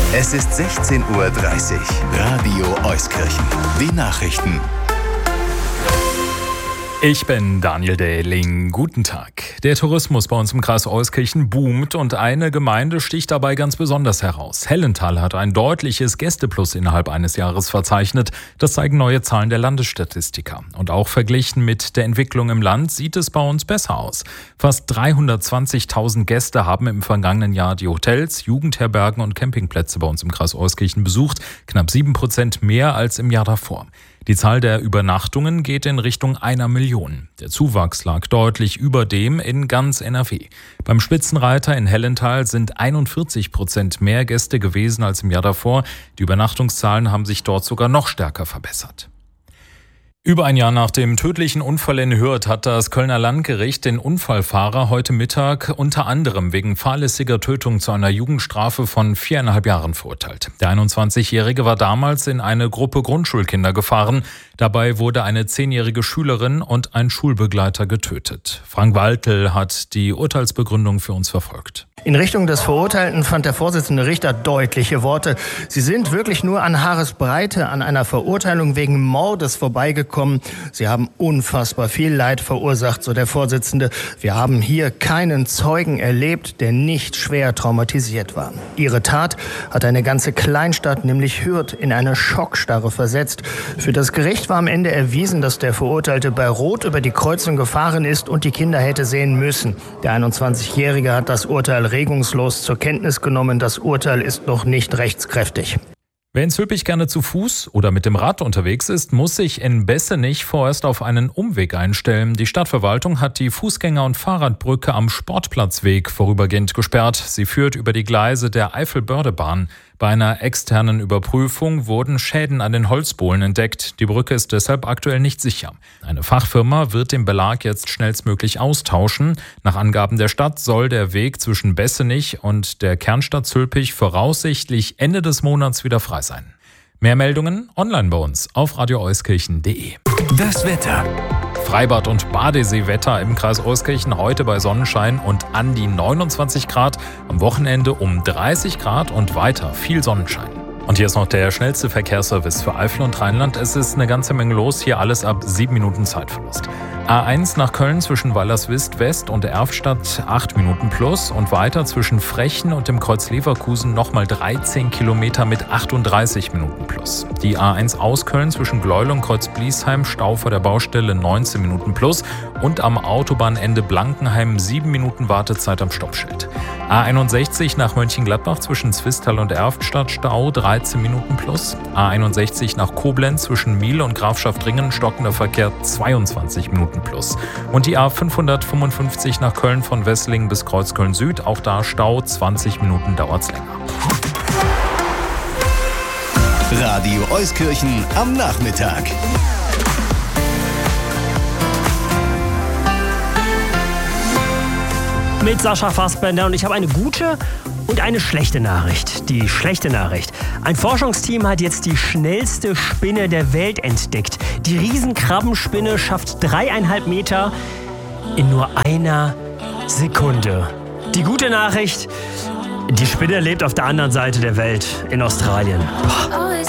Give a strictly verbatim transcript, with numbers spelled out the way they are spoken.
Es ist sechzehn Uhr dreißig. Radio Euskirchen. Die Nachrichten. Ich bin Daniel Dehling. Guten Tag. Der Tourismus bei uns im Kreis Euskirchen boomt und eine Gemeinde sticht dabei ganz besonders heraus. Hellenthal hat ein deutliches Gästeplus innerhalb eines Jahres verzeichnet. Das zeigen neue Zahlen der Landesstatistiker. Und auch verglichen mit der Entwicklung im Land sieht es bei uns besser aus. Fast dreihundertzwanzigtausend Gäste haben im vergangenen Jahr die Hotels, Jugendherbergen und Campingplätze bei uns im Kreis Euskirchen besucht. Knapp sieben Prozent mehr als im Jahr davor. Die Zahl der Übernachtungen geht in Richtung einer Million. Der Zuwachs lag deutlich über dem in ganz N R W. Beim Spitzenreiter in Hellenthal sind einundvierzig Prozent mehr Gäste gewesen als im Jahr davor. Die Übernachtungszahlen haben sich dort sogar noch stärker verbessert. Über ein Jahr nach dem tödlichen Unfall in Hürth hat das Kölner Landgericht den Unfallfahrer heute Mittag unter anderem wegen fahrlässiger Tötung zu einer Jugendstrafe von viereinhalb Jahren verurteilt. Der einundzwanzigjährige war damals in eine Gruppe Grundschulkinder gefahren. Dabei wurde eine zehnjährige Schülerin und ein Schulbegleiter getötet. Frank Waltel hat die Urteilsbegründung für uns verfolgt. In Richtung des Verurteilten fand der Vorsitzende Richter deutliche Worte. Sie sind wirklich nur an Haaresbreite an einer Verurteilung wegen Mordes vorbeigekommen. Sie haben unfassbar viel Leid verursacht, so der Vorsitzende. Wir haben hier keinen Zeugen erlebt, der nicht schwer traumatisiert war. Ihre Tat hat eine ganze Kleinstadt, nämlich Hürth, in eine Schockstarre versetzt. Für das Gericht war am Ende erwiesen, dass der Verurteilte bei Rot über die Kreuzung gefahren ist und die Kinder hätte sehen müssen. Der einundzwanzigjährige hat das Urteil regungslos zur Kenntnis genommen. Das Urteil ist noch nicht rechtskräftig. Wer in Zülpich gerne zu Fuß oder mit dem Rad unterwegs ist, muss sich in Bessenich vorerst auf einen Umweg einstellen. Die Stadtverwaltung hat die Fußgänger- und Fahrradbrücke am Sportplatzweg vorübergehend gesperrt. Sie führt über die Gleise der Eifelbördebahn. Bei einer externen Überprüfung wurden Schäden an den Holzbohlen entdeckt. Die Brücke ist deshalb aktuell nicht sicher. Eine Fachfirma wird den Belag jetzt schnellstmöglich austauschen. Nach Angaben der Stadt soll der Weg zwischen Bessenich und der Kernstadt Zülpich voraussichtlich Ende des Monats wieder frei sein. Mehr Meldungen online bei uns auf radio euskirchen punkt de. Das Wetter. Freibad- und Badeseewetter im Kreis Euskirchen heute bei Sonnenschein und an die neunundzwanzig Grad. Am Wochenende um dreißig Grad und weiter viel Sonnenschein. Und hier ist noch der schnellste Verkehrsservice für Eifel und Rheinland. Es ist eine ganze Menge los, hier alles ab sieben Minuten Zeitverlust. A eins nach Köln zwischen Wallerswist West und Erftstadt acht Minuten plus und weiter zwischen Frechen und dem Kreuz Leverkusen nochmal dreizehn Kilometer mit achtunddreißig Minuten plus. Die A eins aus Köln zwischen Gleuel und Kreuz Bliesheim Stau vor der Baustelle neunzehn Minuten plus und am Autobahnende Blankenheim sieben Minuten Wartezeit am Stoppschild. A einundsechzig nach Mönchengladbach zwischen Zwistal und Erftstadt Stau dreizehn Minuten plus. A einundsechzig nach Koblenz zwischen Miel und Grafschaftringen stockender Verkehr zweiundzwanzig Minuten plus. Und die A fünfhundertfünfundfünfzig nach Köln von Wesslingen bis Kreuzköln Süd, auch da Stau, zwanzig Minuten dauert's länger. Radio Euskirchen am Nachmittag. Mit Sascha Fassbender und ich habe eine gute und eine schlechte Nachricht. Die schlechte Nachricht. Ein Forschungsteam hat jetzt die schnellste Spinne der Welt entdeckt. Die Riesenkrabbenspinne schafft dreieinhalb Meter in nur einer Sekunde. Die gute Nachricht, die Spinne lebt auf der anderen Seite der Welt, in Australien. Boah.